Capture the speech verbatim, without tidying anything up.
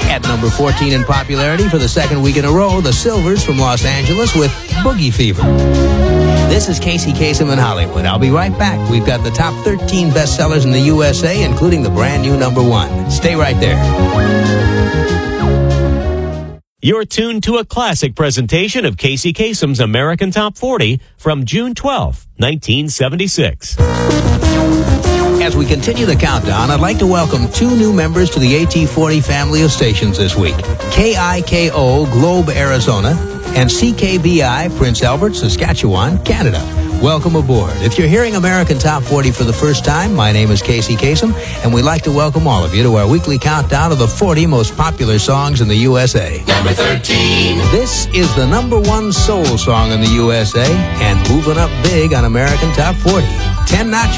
At number fourteen in popularity for the second week in a row, the Silvers from Los Angeles with Boogie Fever. This is Casey Kasem in Hollywood. I'll be right back. We've got the top thirteen bestsellers in the U S A, including the brand new number one. Stay right there. You're tuned to a classic presentation of Casey Kasem's American Top forty from June twelfth, nineteen seventy-six. As we continue the countdown, I'd like to welcome two new members to the A T forty family of stations this week. K I K O Globe, Arizona, and C K B I Prince Albert, Saskatchewan, Canada. Welcome aboard. If you're hearing American Top forty for the first time, my name is Casey Kasem, and we'd like to welcome all of you to our weekly countdown of the forty most popular songs in the U S A. Number thirteen. This is the number one soul song in the U S A, and moving up big on American Top forty. Ten notches.